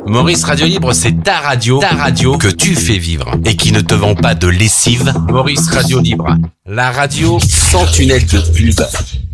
Maurice Radio Libre, c'est ta radio que tu fais vivre et qui ne te vend pas de lessive. Maurice Radio Libre, la radio sans tunnel de pub.